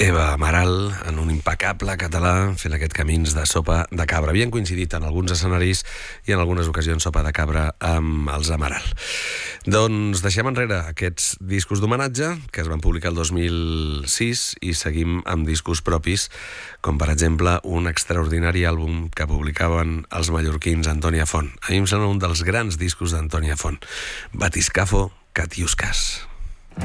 Eva Amaral, en un impecable català, fent aquest Camins de sopa de cabra. Havien coincidit en alguns escenaris i en algunes ocasions sopa de cabra amb els Amaral. Doncs deixem enrere aquests discos d'homenatge que es van publicar el 2006 i seguim amb discos propis, com per exemple un extraordinari àlbum que publicaven els mallorquins Antònia Font. A mi em sembla un dels grans discos d'Antònia Font, Batiscafo Catiuscas.